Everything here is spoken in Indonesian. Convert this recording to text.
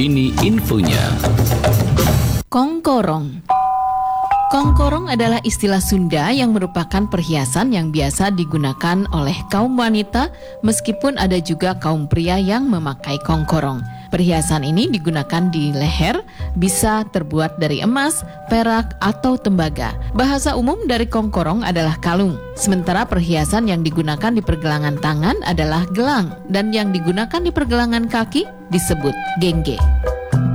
Ini infonya. Kongkorong. Kongkorong adalah istilah Sunda yang merupakan perhiasan yang biasa digunakan oleh kaum wanita, meskipun ada juga kaum pria yang memakai kongkorong. Perhiasan ini digunakan di leher, bisa terbuat dari emas, perak, atau tembaga. Bahasa umum dari kongkorong adalah kalung, sementara perhiasan yang digunakan di pergelangan tangan adalah gelang, dan yang digunakan di pergelangan kaki disebut gengge.